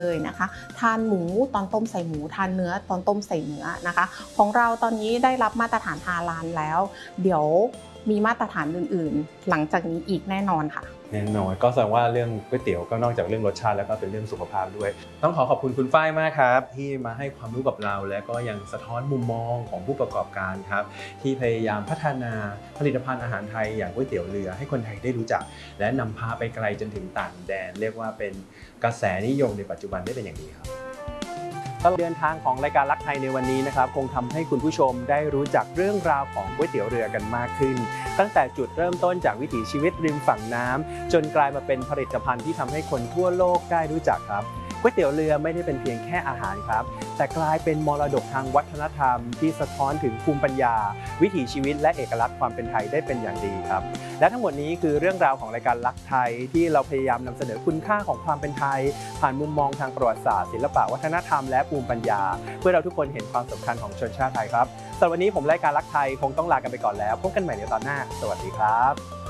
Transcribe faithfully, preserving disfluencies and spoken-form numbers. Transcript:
เลยนะคะทานหมูตอนต้มใส่หมูทานเนื้อตอนต้มใส่เนื้อนะคะของเราตอนนี้ได้รับมาตรฐานฮาลาลแล้วเดี๋ยวมีมาตรฐานอื่นๆหลังจากนี้อีกแน่นอนค่ะแน่นอนก็แสดงว่าเรื่องก๋วยเตี๋ยวก็นอกจากเรื่องรสชาติแล้วก็เป็นเรื่องสุขภาพด้วยต้องขอขอบคุณคุณฝ้ายมากครับที่มาให้ความรู้กับเราและก็ยังสะท้อนมุมมองของผู้ประกอบการครับที่พยายามพัฒนาผลิตภัณฑ์อาหารไทยอย่างก๋วยเตี๋ยวเรือให้คนไทยได้รู้จักและนำพาไปไกลจนถึงต่างแดนเรียกว่าเป็นกระแสนิยมในปัจจุบันได้เป็นอย่างดีครับตลอดเดินทางของรายการรักไทยในวันนี้นะครับคงทำให้คุณผู้ชมได้รู้จักเรื่องราวของก๋วยเตี๋ยวเรือกันมากขึ้นตั้งแต่จุดเริ่มต้นจากวิถีชีวิตริมฝั่งน้ำจนกลายมาเป็นผลิตภัณฑ์ที่ทำให้คนทั่วโลกได้รู้จักครับก๋วยเตี๋ยวเรือไม่ได้เป็นเพียงแค่อาหารครับแต่กลายเป็นมรดกทางวัฒนธรรมที่สะท้อนถึงภูมิปัญญาวิถีชีวิตและเอกลักษณ์ความเป็นไทยได้เป็นอย่างดีครับและทั้งหมดนี้คือเรื่องราวของรายการรักไทยที่เราพยายามนำเสนอคุณค่าของความเป็นไทยผ่านมุมมองทางประวัติศาสตร์ศิลปะวัฒนธรรมและภูมิปัญญาเพื่อเราทุกคนเห็นความสำคัญของชนชาติไทยครับสำหรับวันนี้ผมรายการรักไทยคงต้องลากันไปก่อนแล้วพบกันใหม่ในตอนหน้าสวัสดีครับ